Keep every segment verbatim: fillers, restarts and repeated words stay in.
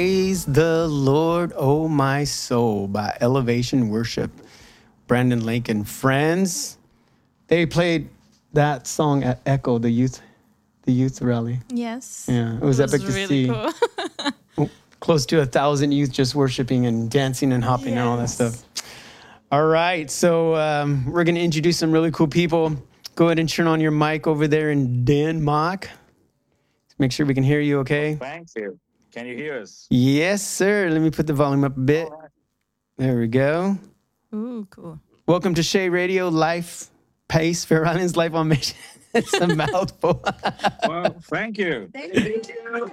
Praise the Lord, oh my soul, by Elevation Worship. Brandon Lincoln. Friends, they played that song at Echo, the youth the youth rally. Yes. Yeah, it was, it was epic to really see. Cool. Close to a thousand youth just worshiping and dancing and hopping and all that Yes. stuff. All right, so um, we're going to introduce some really cool people. Go ahead and turn on your mic over there in Denmark. Make sure we can hear you okay. Thank you. Can you hear us? Yes, sir. Let me put the volume up a bit. All right. There we go. Ooh, cool. Welcome to Shea Radio, Life Pace, Fair Island's Life on Mission. It's a mouthful. Well, thank you. Thank you.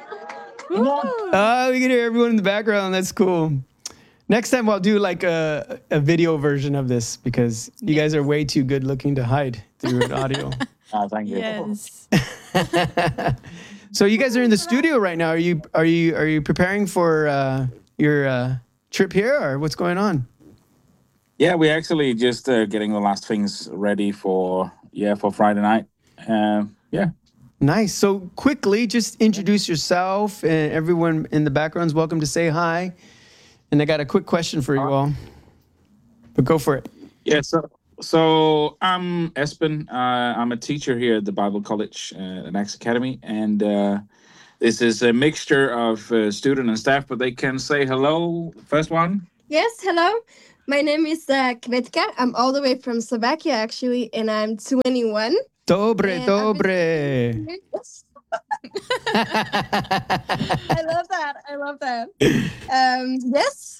Oh, we can hear everyone in the background. That's cool. Next time I'll do like a, a video version of this because you guys are way too good looking to hide through an audio. Oh, thank you. Yes. So you guys are in the studio right now. Are you are you are you preparing for uh, your uh, trip here, or what's going on? Yeah, we're actually just uh, getting the last things ready for yeah for Friday night. Um, yeah. Nice. So quickly, just introduce yourself, and everyone in the background's welcome to say hi. And I got a quick question for you all. But go for it. Yeah. So so I'm Espen. Uh, I'm a teacher here at the Bible College uh, at Axe Academy, and uh, this is a mixture of uh, student and staff. But they can say hello. First one. Yes, hello. My name is uh, Kvetka. I'm all the way from Slovakia, actually, and I'm twenty-one. Dobre, And I've dobre. Yes. I love that. I love that. Um, yes,